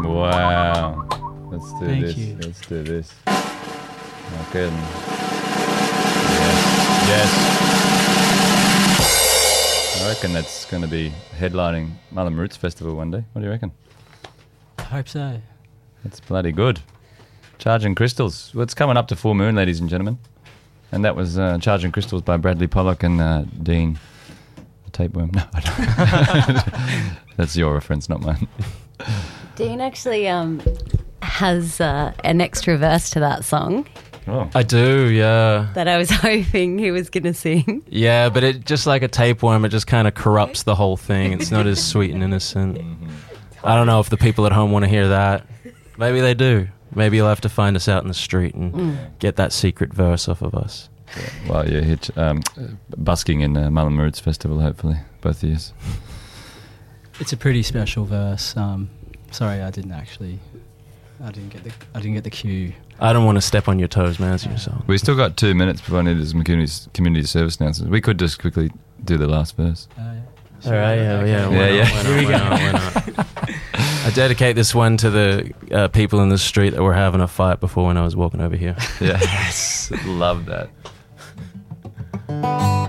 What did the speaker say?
Wow. Let's do Thank this. you. Let's do this. Okay. Yes. I reckon that's going to be headlining Mullen Roots Festival one day. What do you reckon? I hope so. That's bloody good. Charging Crystals. Well, it's coming up to full moon, ladies and gentlemen. And that was Charging Crystals by Bradley Pollock and Dean, the tapeworm. No, I don't. That's your reference, not mine. Dean actually has an extra verse to that song Oh. I do, yeah. that I was hoping he was going to sing. Yeah, but it just like a tapeworm, it just kind of corrupts the whole thing. It's not as sweet and innocent. I don't know if the people at home want to hear that. Maybe they do. Maybe you'll have to find us out in the street and get that secret verse off of us. Well, you're busking in Mullen Roots Festival, hopefully, both of you. It's a pretty special verse. Sorry, I didn't get the cue. I don't want to step on your toes, man. It's your song. We still got 2 minutes before I need some community service announcements. We could just quickly do the last verse. Yeah. All right, yeah. Here we go. Why not? I dedicate this one to the people in the street that were having a fight before when I was walking over here. Yes, love that.